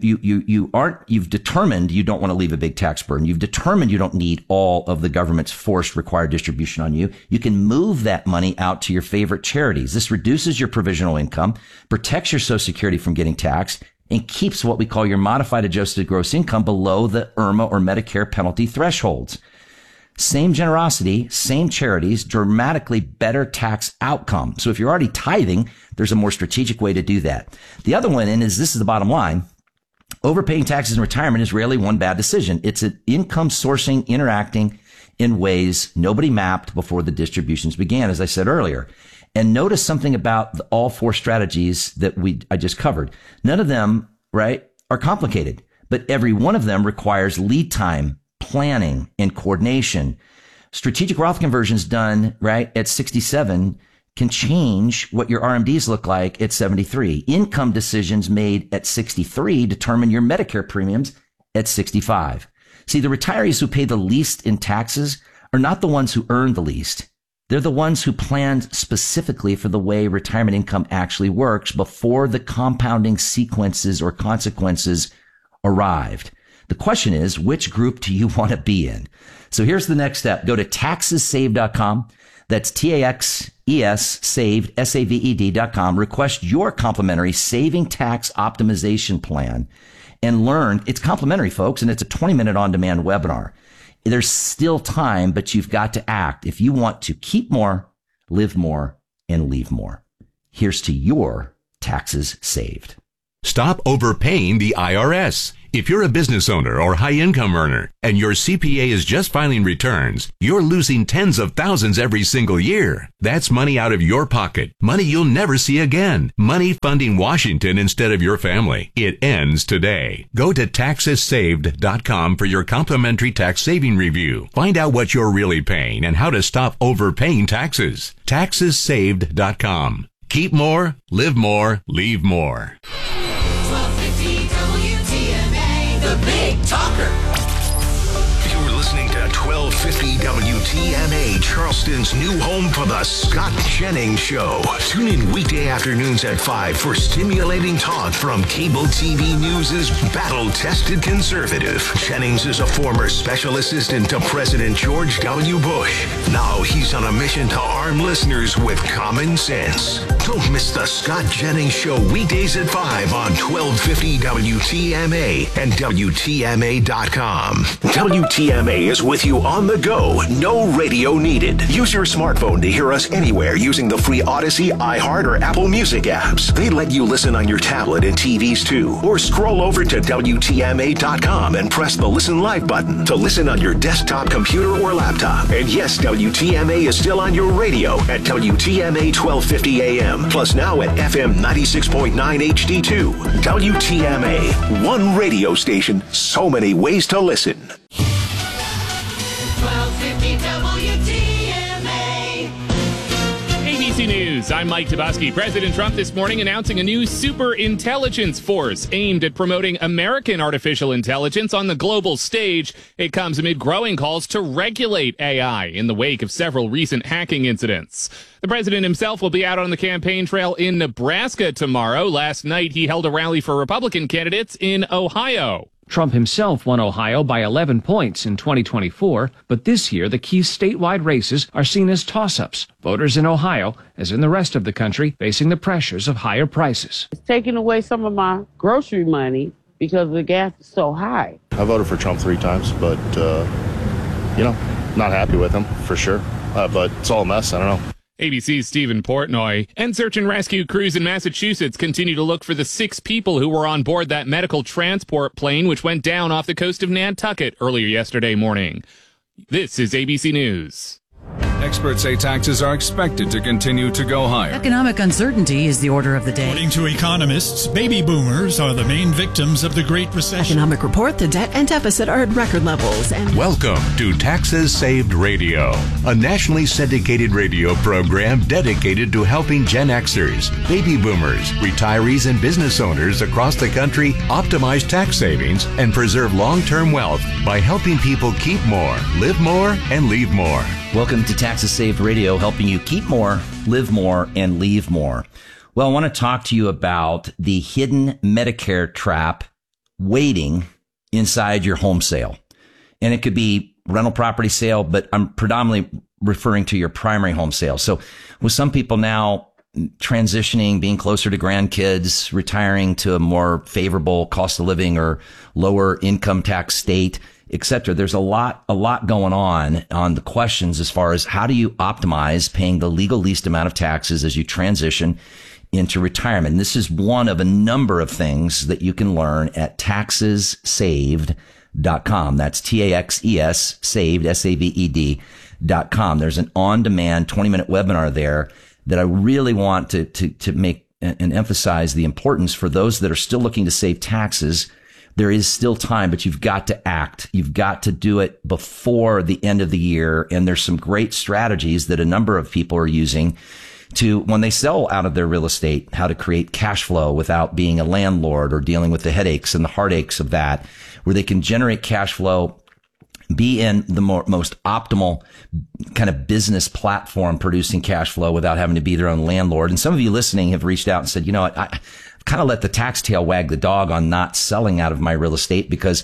Speaker 23: you've determined you don't want to leave a big tax burden, you've determined you don't need all of the government's forced required distribution on you, you can move that money out to your favorite charities. This reduces your provisional income, protects your Social Security from getting taxed, and keeps what we call your modified adjusted gross income below the IRMA or Medicare penalty thresholds. Same generosity, same charities, dramatically better tax outcome. So if you're already tithing, there's a more strategic way to do that. The other one, and this is the bottom line, overpaying taxes in retirement is rarely one bad decision. It's an income sourcing interacting in ways nobody mapped before the distributions began, as I said earlier. And notice something about all 4 strategies that I just covered. None of them, right, are complicated, but every one of them requires lead time, planning, and coordination. Strategic Roth conversions done right at 67 can change what your RMDs look like at 73. Income decisions made at 63 determine your Medicare premiums at 65. See, the retirees who pay the least in taxes are not the ones who earn the least. They're the ones who planned specifically for the way retirement income actually works before the compounding sequences or consequences arrived. The question is, which group do you want to be in? So here's the next step. Go to taxessaved.com. That's TAXES saved, SAVED.com. Request your complimentary saving tax optimization plan and learn. It's complimentary, folks, and it's a 20-minute on-demand webinar. There's still time, but you've got to act if you want to keep more, live more, and leave more. Here's to your taxes saved.
Speaker 22: Stop overpaying the IRS. If you're a business owner or high-income earner and your CPA is just filing returns, you're losing tens of thousands every single year. That's money out of your pocket. Money you'll never see again. Money funding Washington instead of your family. It ends today. Go to taxessaved.com for your complimentary tax saving review. Find out what you're really paying and how to stop overpaying taxes. Taxessaved.com. Keep more, live more, leave more.
Speaker 10: 1250 WTMA, the big talker.
Speaker 3: You're listening to 1250 WTMA, Charleston's new home for the Scott Jennings Show. Tune in weekday afternoons at 5 for stimulating talk from cable TV News' battle-tested conservative. Jennings is a former special assistant to President George W. Bush. Now he's on a mission to arm listeners with common sense. Don't miss the Scott Jennings Show weekdays at 5 on 1250 WTMA and WTMA.com. WTMA is with you on the go. No radio needed. Use your smartphone to hear us anywhere using the free Odyssey, iHeart, or Apple Music apps. They let you listen on your tablet and TVs too. Or scroll over to WTMA.com and press the Listen Live button to listen on your desktop, computer, or laptop. And yes, WTMA is still on your radio at WTMA 1250 AM. Plus now at FM 96.9 HD2. WTMA. One radio station, so many ways to listen.
Speaker 10: 1250 WTMA.
Speaker 4: ABC News, I'm Mike Toboski. President Trump this morning announcing a new super intelligence force aimed at promoting American artificial intelligence on the global stage. It comes amid growing calls to regulate AI in the wake of several recent hacking incidents. The president himself will be out on the campaign trail in Nebraska tomorrow. Last night, he held a rally for Republican candidates in Ohio.
Speaker 7: Trump himself won Ohio by 11 points in 2024, but this year the key statewide races are seen as toss-ups. Voters in Ohio, as in the rest of the country, facing the pressures of higher prices.
Speaker 1: It's taking away some of my grocery money because the gas is so high.
Speaker 2: I voted for Trump 3 times, but, not happy with him, for sure. But it's all a mess. I don't know.
Speaker 4: ABC's Stephen Portnoy. And search and rescue crews in Massachusetts continue to look for the 6 people who were on board that medical transport plane which went down off the coast of Nantucket earlier yesterday morning. This is ABC News.
Speaker 18: Experts say taxes are expected to continue to go higher.
Speaker 19: Economic uncertainty is the order of the day.
Speaker 20: According to economists, baby boomers are the main victims of the Great Recession.
Speaker 21: Economic report, the debt and deficit are at record levels. And
Speaker 22: welcome to Taxes Saved Radio, a nationally syndicated radio program dedicated to helping Gen Xers, baby boomers, retirees, and business owners across the country optimize tax savings and preserve long-term wealth by helping people keep more, live more, and leave more.
Speaker 23: Welcome to Taxes Saved Radio, helping you keep more, live more, and leave more. Well, I want to talk to you about the hidden Medicare trap waiting inside your home sale. And it could be rental property sale, but I'm predominantly referring to your primary home sale. So with some people now transitioning, being closer to grandkids, retiring to a more favorable cost of living or lower income tax state, etc. There's a lot going on the questions as far as how do you optimize paying the legal least amount of taxes as you transition into retirement. And this is one of a number of things that you can learn at taxessaved.com. That's TAXES saved, SAVED.com. There's an on-demand 20-minute webinar there that I really want to make and emphasize the importance for those that are still looking to save taxes. There is still time, but you've got to act. You've got to do it before the end of the year. And there's some great strategies that a number of people are using to, when they sell out of their real estate, how to create cash flow without being a landlord or dealing with the headaches and the heartaches of that, where they can generate cash flow, be in the most optimal kind of business platform producing cash flow without having to be their own landlord. And some of you listening have reached out and said, you know what, I kind of let the tax tail wag the dog on not selling out of my real estate because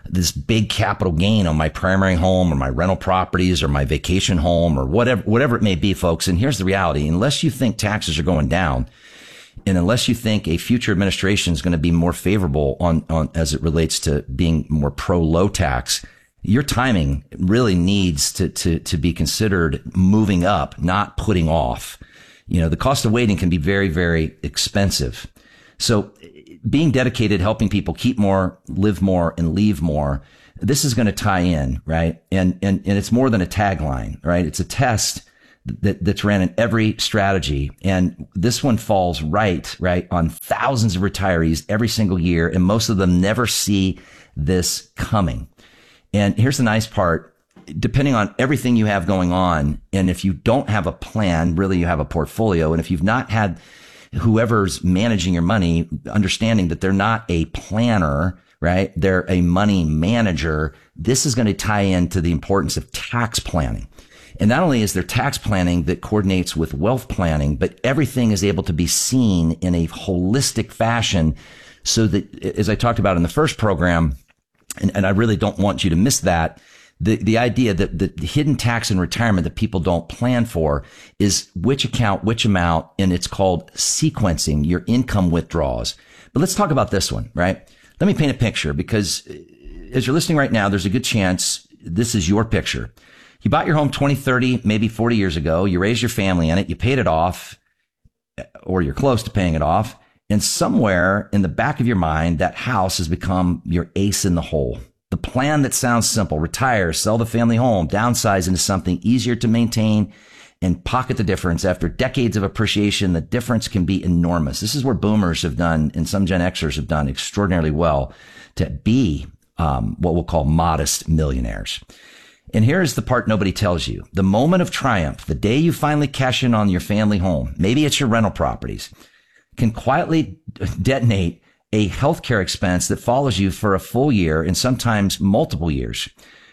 Speaker 23: this big capital gain on my primary home or my rental properties or my vacation home or whatever it may be, folks. And here's the reality. Unless you think taxes are going down, and unless you think a future administration is going to be more favorable on as it relates to being more pro low tax, your timing really needs to be considered moving up, not putting off. You know, the cost of waiting can be very, very expensive. So being dedicated, helping people keep more, live more, and leave more, this is going to tie in, right? And it's more than a tagline, right? It's a test that's ran in every strategy. And this one falls right on thousands of retirees every single year. And most of them never see this coming. And here's the nice part. Depending on everything you have going on, and if you don't have a plan, really you have a portfolio. And if you've not had whoever's managing your money, understanding that they're not a planner, right? They're a money manager. This is going to tie into the importance of tax planning. And not only is there tax planning that coordinates with wealth planning, but everything is able to be seen in a holistic fashion so that, as I talked about in the first program, and I really don't want you to miss that, the idea that the hidden tax in retirement that people don't plan for is which account, which amount, and it's called sequencing your income withdrawals. But let's talk about this one, right? Let me paint a picture, because as you're listening right now, there's a good chance this is your picture. You bought your home 20, 30, maybe 40 years ago. You raised your family in it. You paid it off, or you're close to paying it off. And somewhere in the back of your mind, that house has become your ace in the hole. The plan that sounds simple: retire, sell the family home, downsize into something easier to maintain, and pocket the difference. After decades of appreciation, the difference can be enormous. This is where boomers have done, and some Gen Xers have done extraordinarily well to be what we'll call modest millionaires. And here's the part nobody tells you. The moment of triumph, the day you finally cash in on your family home, maybe it's your rental properties, can quietly detonate a healthcare expense that follows you for a full year and sometimes multiple years.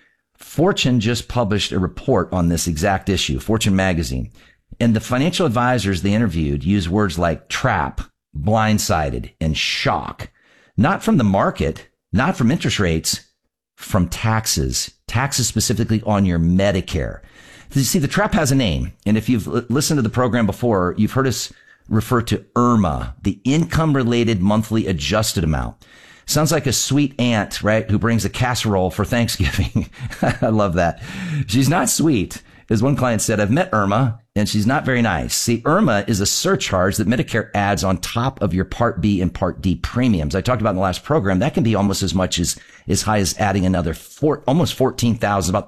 Speaker 23: Fortune just published a report on this exact issue, Fortune magazine. And the financial advisors they interviewed use words like trap, blindsided, and shock. Not from the market, not from interest rates, from taxes specifically on your Medicare. You see, the trap has a name. And if you've listened to the program before, you've heard us refer to IRMA, the income-related monthly adjusted amount. Sounds like a sweet aunt, right, who brings a casserole for Thanksgiving. I love that. She's not sweet. As one client said, I've met Irma, and she's not very nice. See, IRMA is a surcharge that Medicare adds on top of your Part B and Part D premiums. I talked about in the last program, that can be almost as much as high as adding another almost $14,000, about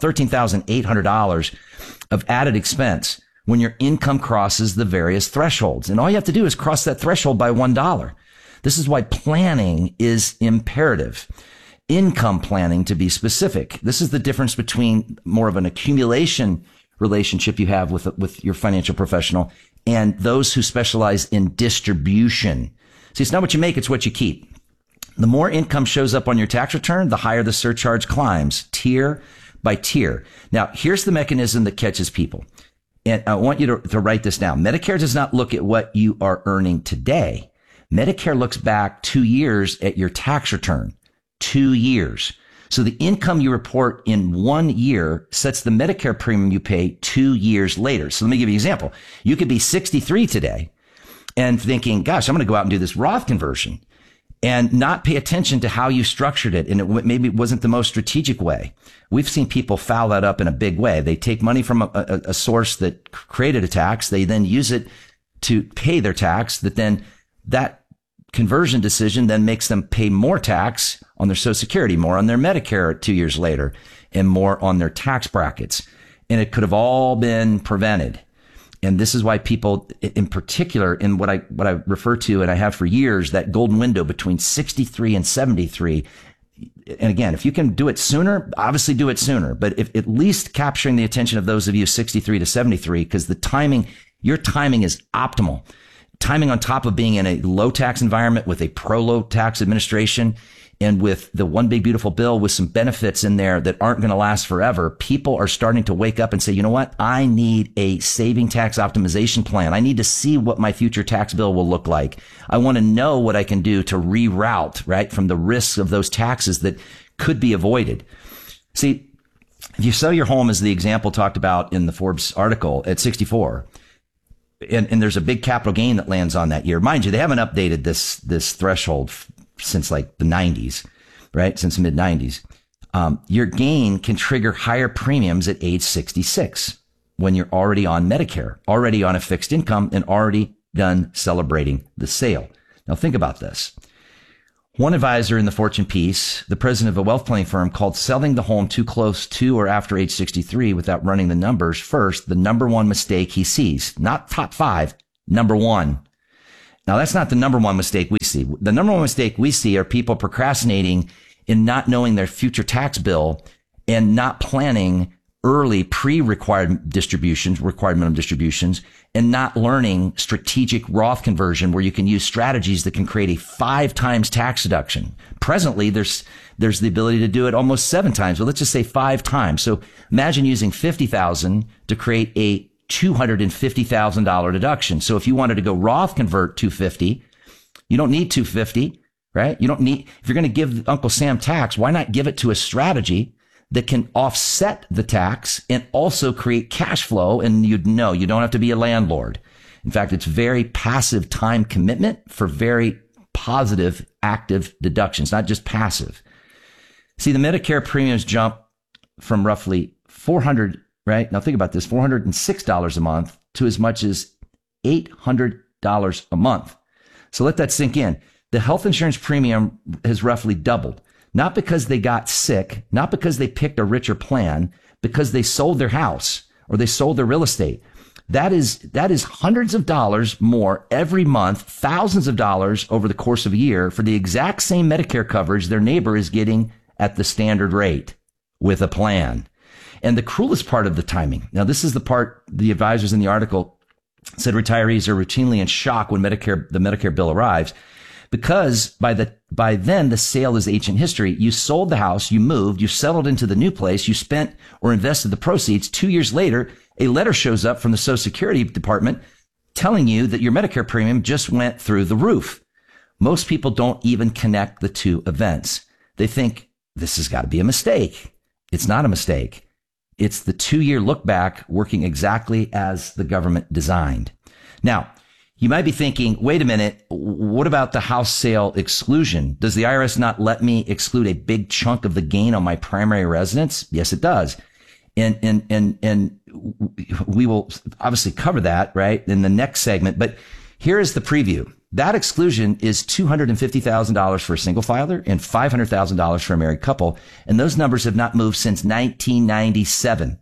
Speaker 23: $13,800 of added expense when your income crosses the various thresholds. And all you have to do is cross that threshold by $1. This is why planning is imperative. Income planning, to be specific. This is the difference between more of an accumulation relationship you have with your financial professional and those who specialize in distribution. See, it's not what you make, it's what you keep. The more income shows up on your tax return, the higher the surcharge climbs, tier by tier. Now, here's the mechanism that catches people. And I want you to write this down. Medicare does not look at what you are earning today. Medicare looks back 2 years at your tax return. 2 years. So the income you report in 1 year sets the Medicare premium you pay 2 years later. So let me give you an example. You could be 63 today and thinking, gosh, I'm going to go out and do this Roth conversion, and not pay attention to how you structured it. And maybe it wasn't the most strategic way. We've seen people foul that up in a big way. They take money from a source that created a tax. They then use it to pay their tax, that conversion decision then makes them pay more tax on their Social Security, more on their Medicare 2 years later, and more on their tax brackets. And it could have all been prevented. And this is why people, in particular, in what I refer to, and I have for years, that golden window between 63 and 73. And again, if you can do it sooner, obviously do it sooner. But if at least capturing the attention of those of you 63 to 73, because your timing is optimal. Timing on top of being in a low tax environment with a pro-low tax administration and with the one big beautiful bill with some benefits in there that aren't going to last forever, people are starting to wake up and say, you know what? I need a saving tax optimization plan. I need to see what my future tax bill will look like. I want to know what I can do to reroute, right, from the risks of those taxes that could be avoided. See, if you sell your home, as the example talked about in the Forbes article, at 64, and there's a big capital gain that lands on that year. Mind you, they haven't updated this threshold since like the 90s, right? Since the mid 90s. Your gain can trigger higher premiums at age 66 when you're already on Medicare, already on a fixed income, and already done celebrating the sale. Now think about this. One advisor in the Fortune piece, the president of a wealth planning firm, called selling the home too close to or after age 63 without running the numbers first the number one mistake he sees. Not top 5, number 1. Now that's not the number one mistake we see. The number one mistake we see are people procrastinating in not knowing their future tax bill and not planning early required minimum distributions, and not learning strategic Roth conversion where you can use strategies that can create a 5 times tax deduction. Presently, there's the ability to do it almost 7 times. Well, let's just say 5 times. So imagine using $50,000 to create a $250,000 deduction. So if you wanted to go Roth convert $250, you don't need $250, right? You don't need, if you're going to give Uncle Sam tax, why not give it to a strategy that can offset the tax and also create cash flow? And you don't have to be a landlord. In fact, it's very passive time commitment for very positive, active deductions, not just passive. See, the Medicare premiums jump from roughly $400, right? Now think about this, $406 a month to as much as $800 a month. So let that sink in. The health insurance premium has roughly doubled. Not because they got sick, not because they picked a richer plan, because they sold their house or they sold their real estate. That is hundreds of dollars more every month, thousands of dollars over the course of a year for the exact same Medicare coverage their neighbor is getting at the standard rate with a plan. And the cruelest part of the timing. Now, this is the part the advisors in the article said retirees are routinely in shock when the Medicare bill arrives. Because by then the sale is ancient history. You sold the house, you moved, you settled into the new place, you spent or invested the proceeds. 2 years later, a letter shows up from the Social Security Department telling you that your Medicare premium just went through the roof. Most people don't even connect the two events. They think this has got to be a mistake. It's not a mistake. It's the 2-year look back working exactly as the government designed. Now, you might be thinking, wait a minute, what about the house sale exclusion? Does the IRS not let me exclude a big chunk of the gain on my primary residence? Yes, it does. And we will obviously cover that, right, in the next segment. But here is the preview. That exclusion is $250,000 for a single filer and $500,000 for a married couple. And those numbers have not moved since 1997.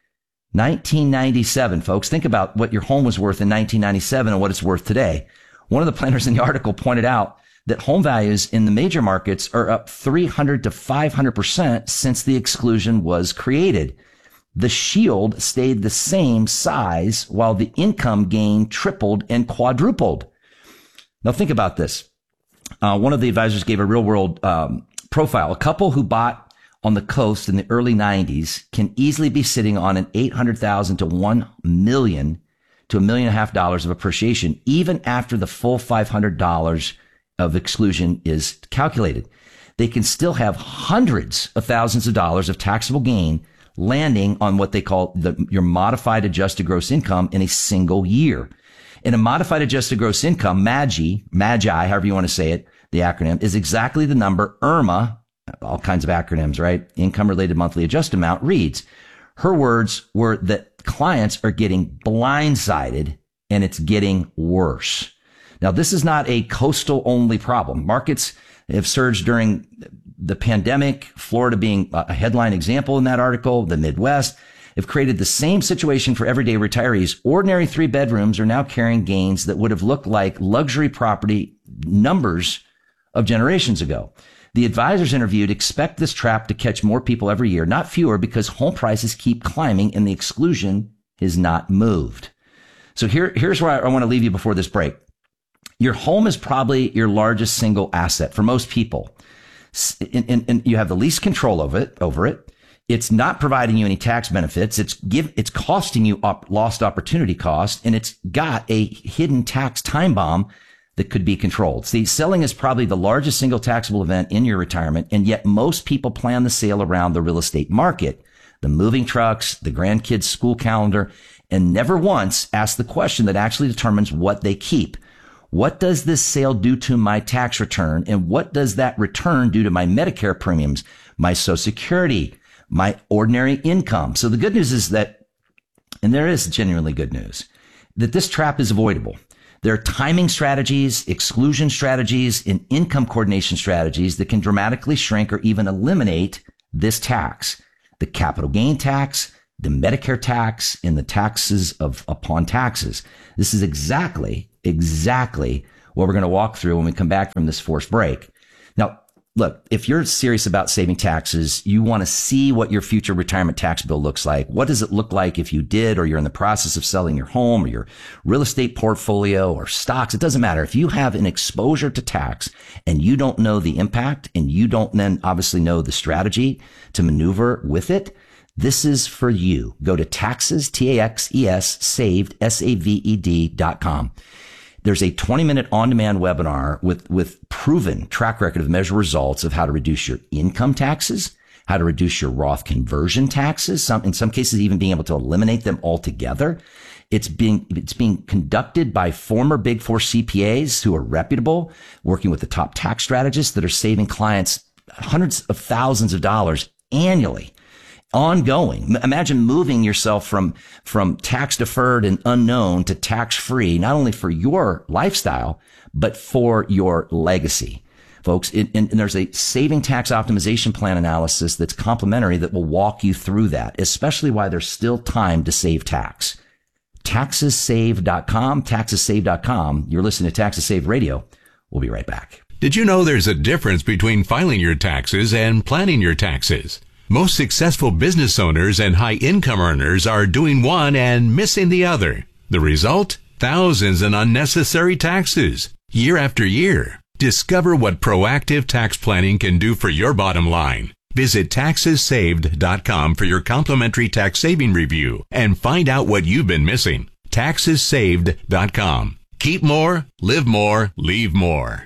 Speaker 23: 1997, folks. Think about what your home was worth in 1997 and what it's worth today. One of the planners in the article pointed out that home values in the major markets are up 300 to 500% since the exclusion was created. The shield stayed the same size while the income gain tripled and quadrupled. Now think about this. One of the advisors gave a real world profile. A couple who bought on the coast in the early 90s can easily be sitting on an $800,000 to $1 million to $1.5 million of appreciation, even after the full $500 of exclusion is calculated. They can still have hundreds of thousands of dollars of taxable gain landing on what they call your modified adjusted gross income in a single year. In a modified adjusted gross income, MAGI, however you want to say it, the acronym, is exactly the number IRMA, all kinds of acronyms, right? Income related monthly adjusted amount reads. Her words were that clients are getting blindsided and it's getting worse. Now, this is not a coastal only problem. Markets have surged during the pandemic, Florida being a headline example in that article, the Midwest have created the same situation for everyday retirees. Ordinary 3 bedrooms are now carrying gains that would have looked like luxury property numbers of generations ago. The advisors interviewed expect this trap to catch more people every year, not fewer, because home prices keep climbing and the exclusion is not moved. So here's where I want to leave you before this break. Your home is probably your largest single asset for most people. And you have the least control over it. It's not providing you any tax benefits. It's costing you lost opportunity cost, and it's got a hidden tax time bomb that could be controlled. See, selling is probably the largest single taxable event in your retirement, and yet most people plan the sale around the real estate market, the moving trucks, the grandkids' school calendar, and never once ask the question that actually determines what they keep. What does this sale do to my tax return? And what does that return do to my Medicare premiums, my Social Security, my ordinary income? So the good news is that, and there is genuinely good news, that this trap is avoidable. There are timing strategies, exclusion strategies, and income coordination strategies that can dramatically shrink or even eliminate this tax. The capital gain tax, the Medicare tax, and the taxes upon taxes. This is exactly what we're going to walk through when we come back from this forced break. Now, look, if you're serious about saving taxes, you want to see what your future retirement tax bill looks like. What does it look like if you did, or you're in the process of selling your home or your real estate portfolio or stocks? It doesn't matter. If you have an exposure to tax and you don't know the impact, and you don't then obviously know the strategy to maneuver with it, this is for you. Go to taxes, TAXES, saved, SAVED.com. There's a 20-minute on-demand webinar with proven track record of measure results of how to reduce your income taxes, how to reduce your Roth conversion taxes, in some cases even being able to eliminate them altogether. It's being conducted by former Big Four CPAs who are reputable, working with the top tax strategists that are saving clients hundreds of thousands of dollars annually. Ongoing. Imagine moving yourself from tax deferred and unknown to tax free, not only for your lifestyle, but for your legacy. Folks, and there's a saving tax optimization plan analysis that's complimentary that will walk you through that, especially why there's still time to save tax. TaxesSave.com, TaxesSave.com. You're listening to Taxes Saved Radio. We'll be right back.
Speaker 22: Did you know there's a difference between filing your taxes and planning your taxes? Most successful business owners and high-income earners are doing one and missing the other. The result? Thousands in unnecessary taxes, year after year. Discover what proactive tax planning can do for your bottom line. Visit TaxesSaved.com for your complimentary tax saving review and find out what you've been missing. TaxesSaved.com. Keep more, live more, leave more.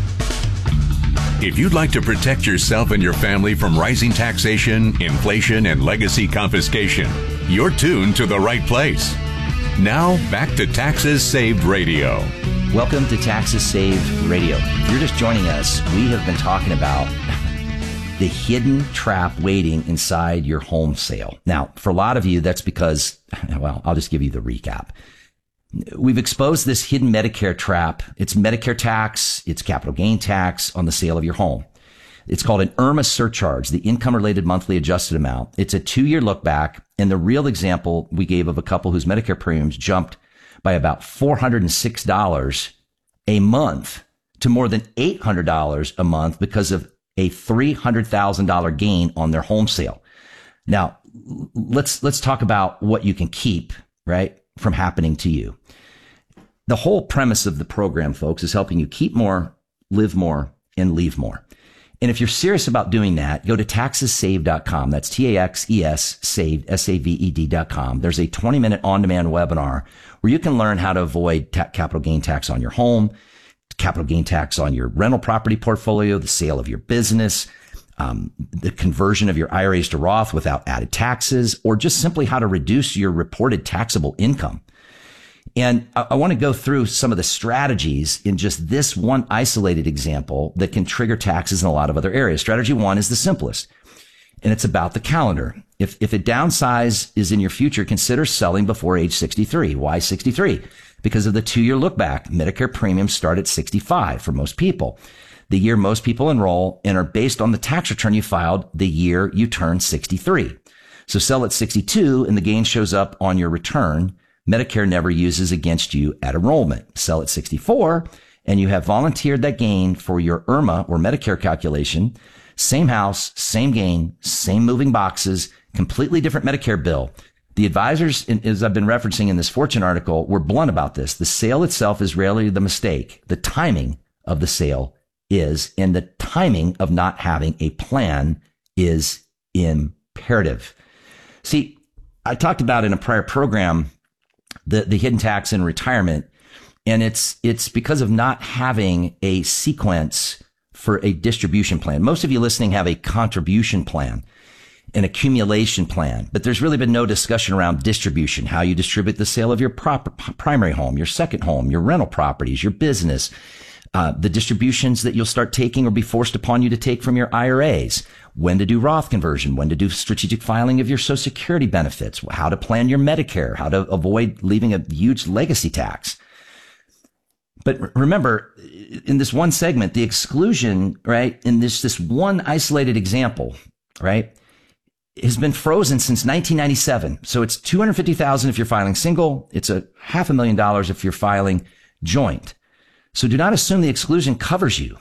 Speaker 22: If you'd like to protect yourself and your family from rising taxation, inflation, and legacy confiscation, you're tuned to the right place. Now, back to Taxes Saved Radio.
Speaker 23: Welcome to Taxes Saved Radio. If you're just joining us, we have been talking about the hidden trap waiting inside your home sale. Now, for a lot of you, that's because, well, I'll just give you the recap. We've exposed this hidden Medicare trap. It's Medicare tax, it's capital gain tax on the sale of your home. It's called an IRMA surcharge, the income-related monthly adjusted amount. It's a 2-year look back, and the real example we gave of a couple whose Medicare premiums jumped by about $406 a month to more than $800 a month because of a $300,000 gain on their home sale. Now, let's talk about what you can keep, right, from happening to you. The whole premise of the program, folks, is helping you keep more, live more, and leave more. And if you're serious about doing that, go to TaxesSaved.com. That's TAXES, saved, SAVED.com. There's a 20-minute on-demand webinar where you can learn how to avoid capital gain tax on your home, capital gain tax on your rental property portfolio, the sale of your business, the conversion of your IRAs to Roth without added taxes, or just simply how to reduce your reported taxable income. And I want to go through some of the strategies in just this one isolated example that can trigger taxes in a lot of other areas. Strategy 1 is the simplest, and it's about the calendar. If a downsize is in your future, consider selling before age 63. Why 63? Because of the 2-year look back. Medicare premiums start at 65 for most people. The year most people enroll and are based on the tax return you filed the year you turn 63. So sell at 62 and the gain shows up on your return. Medicare never uses against you at enrollment. Sell at 64 and you have volunteered that gain for your IRMA or Medicare calculation. Same house, same gain, same moving boxes, completely different Medicare bill. The advisors, as I've been referencing in this Fortune article, were blunt about this. The sale itself is rarely the mistake. The timing of the sale is, and the timing of not having a plan is imperative. See, I talked about in a prior program the hidden tax in retirement. And it's because of not having a sequence for a distribution plan. Most of you listening have a contribution plan, an accumulation plan, but there's really been no discussion around distribution, how you distribute the sale of your primary home, your second home, your rental properties, your business, the distributions that you'll start taking or be forced upon you to take from your IRAs, when to do Roth conversion, when to do strategic filing of your Social Security benefits, how to plan your Medicare, how to avoid leaving a huge legacy tax. But remember, in this one segment, the exclusion, right, in this one isolated example, right, has been frozen since 1997. So it's $250,000 if you're filing single. It's $500,000 if you're filing joint. So do not assume the exclusion covers you.